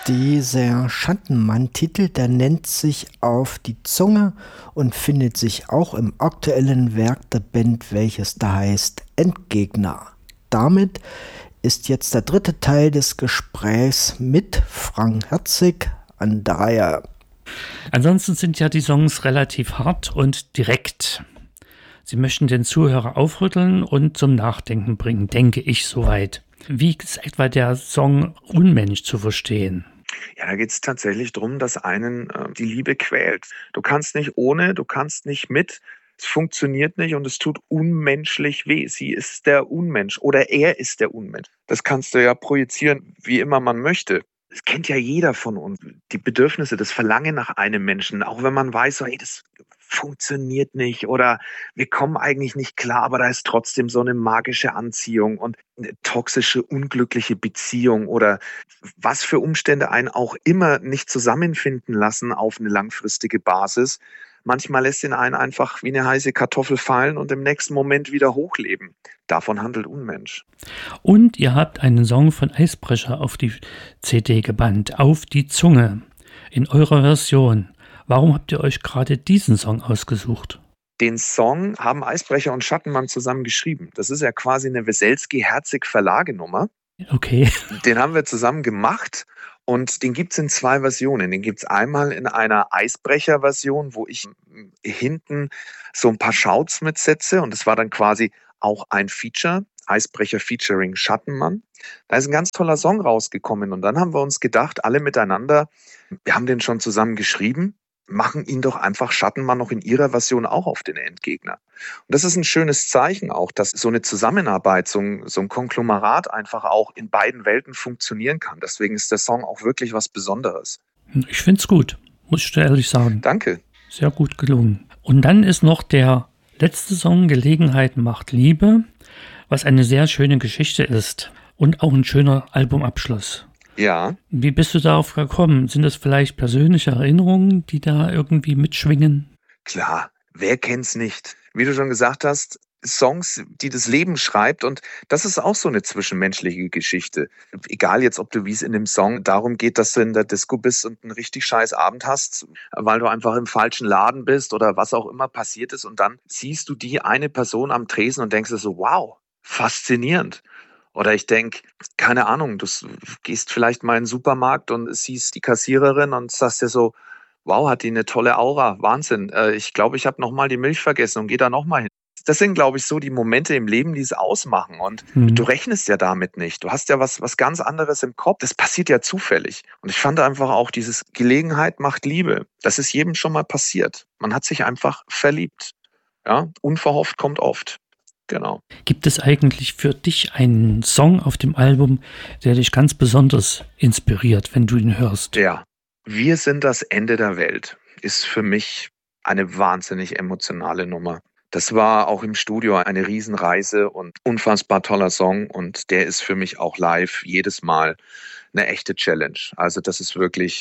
Dieser Schattenmann-Titel, der nennt sich Auf die Zunge und findet sich auch im aktuellen Werk der Band, welches da heißt Endgegner. Damit ist jetzt der dritte Teil des Gesprächs mit Frank Herzig an der Reihe. Ansonsten sind ja die Songs relativ hart und direkt. Sie möchten den Zuhörer aufrütteln und zum Nachdenken bringen, denke ich soweit. Wie ist etwa der Song Unmensch zu verstehen? Ja, da geht es tatsächlich darum, dass einen die Liebe quält. Du kannst nicht ohne, du kannst nicht mit. Es funktioniert nicht und es tut unmenschlich weh. Sie ist der Unmensch oder er ist der Unmensch. Das kannst du ja projizieren, wie immer man möchte. Das kennt ja jeder von uns. Die Bedürfnisse, das Verlangen nach einem Menschen, auch wenn man weiß, so, hey, das funktioniert nicht oder wir kommen eigentlich nicht klar, aber da ist trotzdem so eine magische Anziehung und eine toxische, unglückliche Beziehung oder was für Umstände einen auch immer nicht zusammenfinden lassen auf eine langfristige Basis. Manchmal lässt ihn einen einfach wie eine heiße Kartoffel fallen und im nächsten Moment wieder hochleben. Davon handelt Unmensch. Und ihr habt einen Song von Eisbrecher auf die CD gebannt, Auf die Zunge, in eurer Version. Warum habt ihr euch gerade diesen Song ausgesucht? Den Song haben Eisbrecher und Schattenmann zusammen geschrieben. Das ist ja quasi eine Weselski-Herzig-Verlage-Nummer. Okay. Den haben wir zusammen gemacht und den gibt es in 2 Versionen. Den gibt es einmal in einer Eisbrecher-Version, wo ich hinten so ein paar Shouts mitsetze und das war dann quasi auch ein Feature, Eisbrecher featuring Schattenmann. Da ist ein ganz toller Song rausgekommen und dann haben wir uns gedacht, alle miteinander, wir haben den schon zusammen geschrieben, machen ihn doch einfach Schattenmann noch in ihrer Version auch auf den Endgegner. Und das ist ein schönes Zeichen auch, dass so eine Zusammenarbeit, so ein Konglomerat einfach auch in beiden Welten funktionieren kann. Deswegen ist der Song auch wirklich was Besonderes. Ich finde es gut, muss ich dir ehrlich sagen. Danke. Sehr gut gelungen. Und dann ist noch der letzte Song, Gelegenheit macht Liebe, was eine sehr schöne Geschichte ist und auch ein schöner Albumabschluss. Ja. Wie bist du darauf gekommen? Sind das vielleicht persönliche Erinnerungen, die da irgendwie mitschwingen? Klar, wer kennt's nicht? Wie du schon gesagt hast, Songs, die das Leben schreibt und das ist auch so eine zwischenmenschliche Geschichte. Egal jetzt, ob du, wie es in dem Song darum geht, dass du in der Disco bist und einen richtig scheiß Abend hast, weil du einfach im falschen Laden bist oder was auch immer passiert ist und dann siehst du die eine Person am Tresen und denkst dir so, wow, faszinierend. Oder ich denke, keine Ahnung, du gehst vielleicht mal in den Supermarkt und siehst die Kassiererin und sagst dir so, wow, hat die eine tolle Aura, Wahnsinn. Ich glaube, ich habe nochmal die Milch vergessen und gehe da nochmal hin. Das sind, glaube ich, so die Momente im Leben, die es ausmachen. Und du rechnest ja damit nicht. Du hast ja was ganz anderes im Kopf. Das passiert ja zufällig. Und ich fand einfach auch dieses Gelegenheit macht Liebe. Das ist jedem schon mal passiert. Man hat sich einfach verliebt. Ja, unverhofft kommt oft. Genau. Gibt es eigentlich für dich einen Song auf dem Album, der dich ganz besonders inspiriert, wenn du ihn hörst? Ja, Wir sind das Ende der Welt ist für mich eine wahnsinnig emotionale Nummer. Das war auch im Studio eine Riesenreise und unfassbar toller Song und der ist für mich auch live jedes Mal eine echte Challenge. Also das ist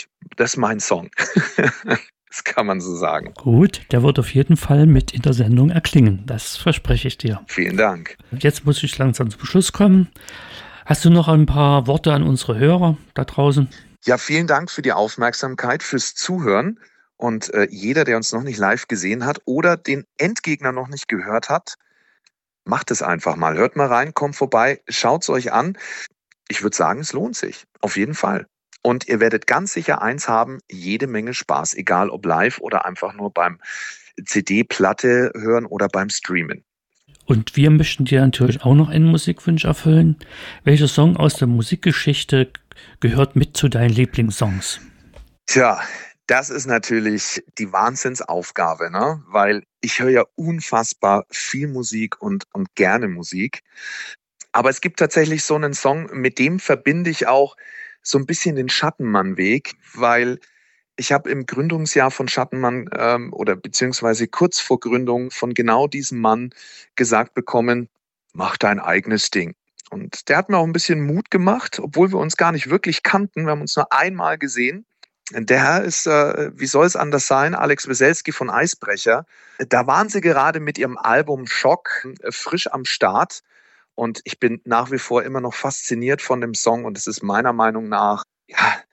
mein Song. Das kann man so sagen. Gut, der wird auf jeden Fall mit in der Sendung erklingen. Das verspreche ich dir. Vielen Dank. Jetzt muss ich langsam zum Schluss kommen. Hast du noch ein paar Worte an unsere Hörer da draußen? Ja, vielen Dank für die Aufmerksamkeit, fürs Zuhören. Und jeder, der uns noch nicht live gesehen hat oder den Endgegner noch nicht gehört hat, macht es einfach mal. Hört mal rein, kommt vorbei, schaut es euch an. Ich würde sagen, es lohnt sich. Auf jeden Fall. Und ihr werdet ganz sicher eins haben, jede Menge Spaß, egal ob live oder einfach nur beim CD-Platte hören oder beim Streamen. Und wir möchten dir natürlich auch noch einen Musikwunsch erfüllen. Welcher Song aus der Musikgeschichte gehört mit zu deinen Lieblingssongs? Tja, das ist natürlich die Wahnsinnsaufgabe, ne? Weil ich höre ja unfassbar viel Musik und gerne Musik. Aber es gibt tatsächlich so einen Song, mit dem verbinde ich auch so ein bisschen den Schattenmann-Weg, weil ich habe im Gründungsjahr von Schattenmann oder beziehungsweise kurz vor Gründung von genau diesem Mann gesagt bekommen, mach dein eigenes Ding. Und der hat mir auch ein bisschen Mut gemacht, obwohl wir uns gar nicht wirklich kannten. Wir haben uns nur einmal gesehen. Der Herr ist, wie soll es anders sein, Alex Weselski von Eisbrecher. Da waren sie gerade mit ihrem Album Schock frisch am Start. Und ich bin nach wie vor immer noch fasziniert von dem Song. Und es ist meiner Meinung nach, ja,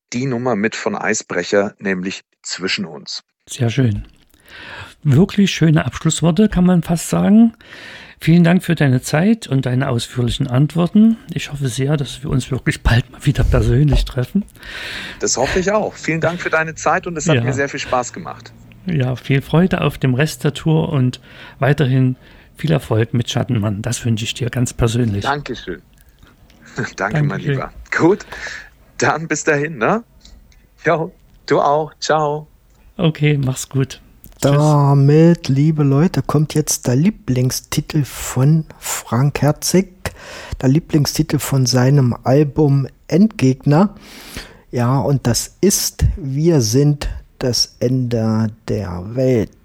die Nummer mit von Eisbrecher, nämlich Zwischen uns. Sehr schön. Wirklich schöne Abschlussworte, kann man fast sagen. Vielen Dank für deine Zeit und deine ausführlichen Antworten. Ich hoffe sehr, dass wir uns wirklich bald mal wieder persönlich treffen. Das hoffe ich auch. Vielen Dank für deine Zeit und es hat mir sehr viel Spaß gemacht. Ja, viel Freude auf dem Rest der Tour und weiterhin viel Erfolg mit Schattenmann. Das wünsche ich dir ganz persönlich. Dankeschön. Danke, mein Lieber. Gut, dann bis dahin, ne? Ja, du auch. Ciao. Okay, mach's gut. Damit, liebe Leute, kommt jetzt der Lieblingstitel von Frank Herzig, der Lieblingstitel von seinem Album Endgegner. Ja, und das ist Wir sind das Ende der Welt.